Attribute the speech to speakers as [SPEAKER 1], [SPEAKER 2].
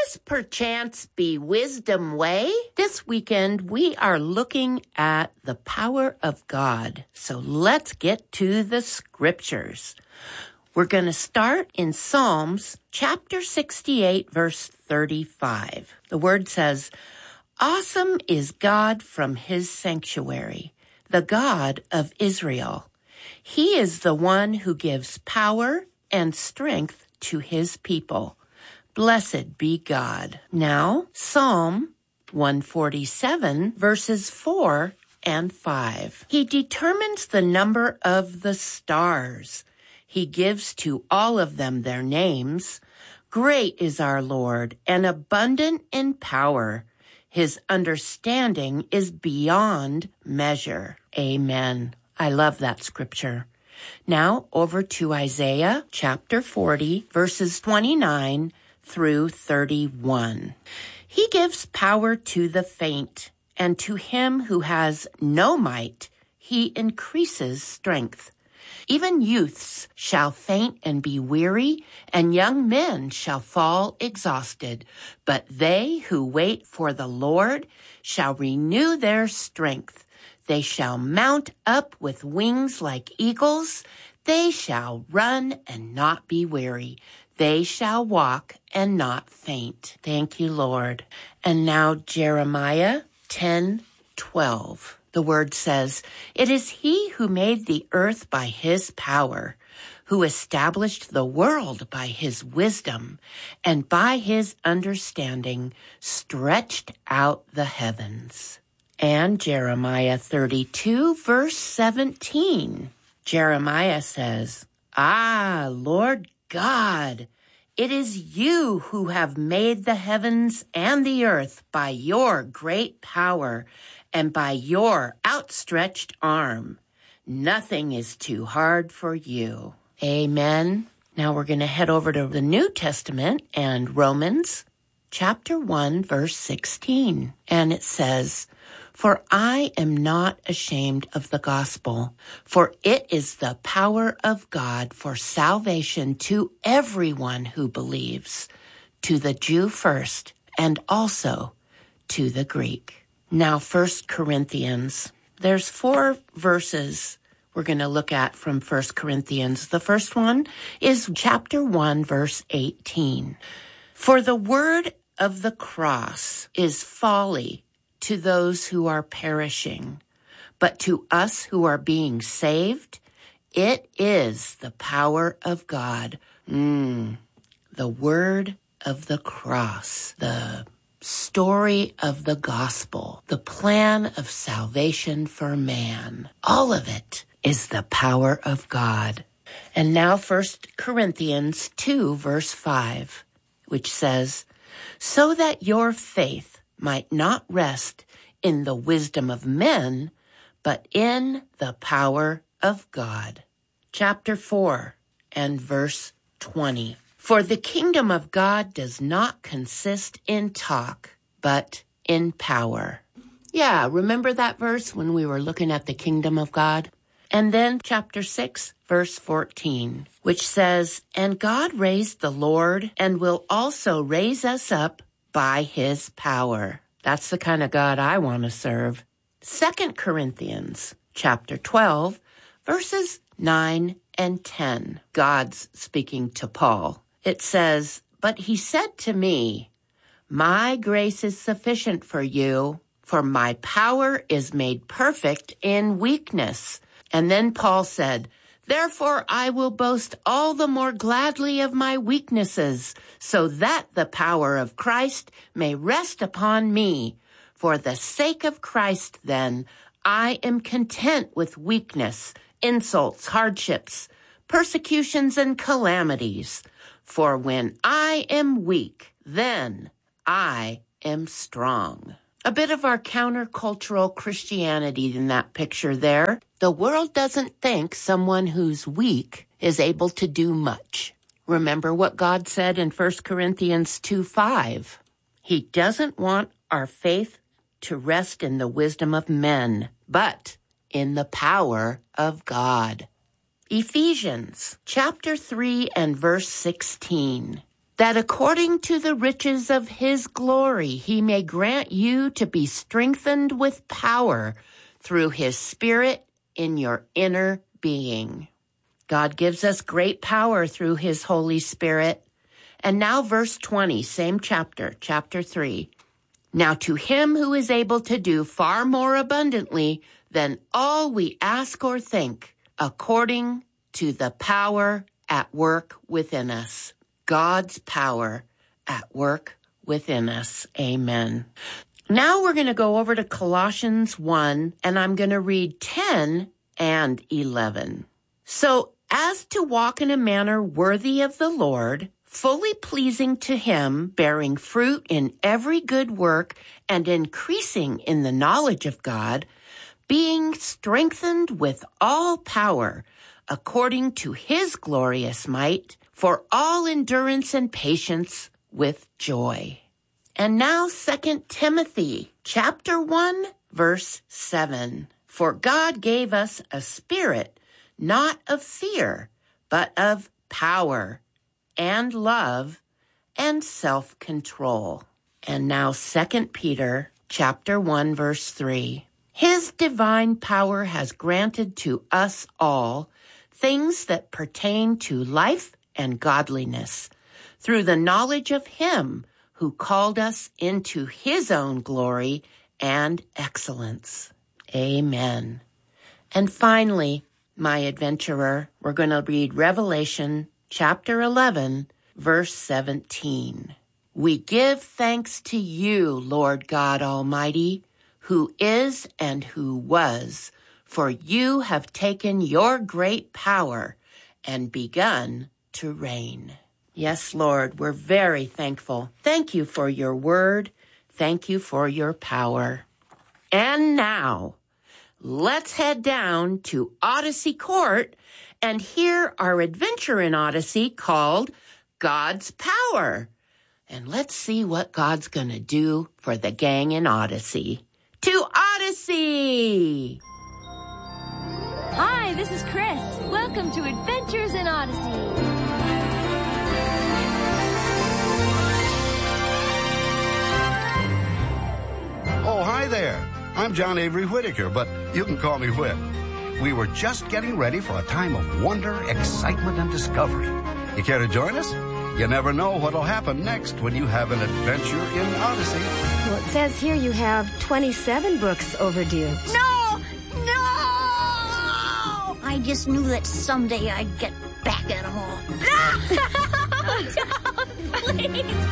[SPEAKER 1] this perchance be wisdom way? This weekend, we are looking at the power of God. So let's get to the scriptures. We're going to start in Psalms chapter 68, verse 35. The word says, "Awesome is God from his sanctuary, the God of Israel. He is the one who gives power and strength to his people. Blessed be God." Now, Psalm 147, verses 4 and 5. "He determines the number of the stars. He gives to all of them their names. Great is our Lord and abundant in power. His understanding is beyond measure." Amen. I love that scripture. Now over to Isaiah chapter 40, verses 29 through 31. "He gives power to the faint, and to him who has no might, he increases strength. Even youths shall faint and be weary, and young men shall fall exhausted. But they who wait for the Lord shall renew their strength. They shall mount up with wings like eagles. They shall run and not be weary. They shall walk and not faint." Thank you, Lord. And now Jeremiah 10:12. The word says, "It is he who made the earth by his power, who established the world by his wisdom, and by his understanding stretched out the heavens." And Jeremiah 32, verse 17. Jeremiah says, "Ah, Lord God, it is you who have made the heavens and the earth by your great power and by your outstretched arm. Nothing is too hard for you." Amen. Now we're going to head over to the New Testament and Romans chapter 1, verse 16. And it says, "For I am not ashamed of the gospel, for it is the power of God for salvation to everyone who believes, to the Jew first, and also to the Greek." Now, 1 Corinthians. There's 4 verses we're going to look at from 1 Corinthians. The first one is chapter 1, verse 18. "For the word of the cross is folly to those who are perishing, but to us who are being saved, it is the power of God." The word of the cross, the story of the gospel, the plan of salvation for man, all of it is the power of God. And now 1 Corinthians 2, verse 5, which says, "So that your faith might not rest in the wisdom of men, but in the power of God." Chapter 4 and verse 20. "For the kingdom of God does not consist in talk, but in power." Yeah, remember that verse when we were looking at the kingdom of God? And then chapter 6, verse 14, which says, "And God raised the Lord and will also raise us up by his power." That's the kind of God I want to serve. 2 Corinthians chapter 12, verses 9 and 10. God's speaking to Paul. It says, "But he said to me, 'My grace is sufficient for you, for my power is made perfect in weakness.' And then Paul said, 'Therefore I will boast all the more gladly of my weaknesses, so that the power of Christ may rest upon me. For the sake of Christ, then, I am content with weakness, insults, hardships, persecutions, and calamities. For when I am weak, then I am strong." A bit of our countercultural Christianity in that picture there. The world doesn't think someone who's weak is able to do much. Remember what God said in 1 Corinthians 2:5. He doesn't want our faith to rest in the wisdom of men, but in the power of God. Ephesians chapter 3 and verse 16. that according to the riches of his glory, he may grant you to be strengthened with power through his Spirit in your inner being. God gives us great power through his Holy Spirit. And now verse 20, same chapter, chapter 3. Now to him who is able to do far more abundantly than all we ask or think, according to the power at work within us. God's power at work within us. Amen. Now we're going to go over to Colossians 1, and I'm going to read 10 and 11. So, as to walk in a manner worthy of the Lord, fully pleasing to him, bearing fruit in every good work and increasing in the knowledge of God, being strengthened with all power according to his glorious might, for all endurance and patience with joy. And now 2 Timothy chapter 1, verse 7. For God gave us a spirit not of fear, but of power and love and self-control. And now 2 Peter chapter 1, verse 3. His divine power has granted to us all things that pertain to life and godliness through the knowledge of him who called us into his own glory and excellence. Amen. And finally, my adventurer, we're going to read Revelation chapter 11, verse 17. We give thanks to you, Lord God Almighty, who is and who was, for you have taken your great power and begun to reign. Yes, Lord, we're very thankful. Thank you for your word. Thank you for your power. And now, let's head down to Odyssey Court and hear our adventure in Odyssey called God's Power. And let's see what God's going to do for the gang in Odyssey. To Odyssey!
[SPEAKER 2] Hi, this is Chris. Welcome to Adventures in Odyssey.
[SPEAKER 3] Oh, hi there. I'm John Avery Whitaker, but you can call me Whit. We were just getting ready for a time of wonder, excitement, and discovery. You care to join us? You never know what'll happen next when you have an adventure in Odyssey.
[SPEAKER 4] Well, it says here you have 27 books overdue.
[SPEAKER 5] No! I just knew that someday I'd get back at them all.
[SPEAKER 2] Please.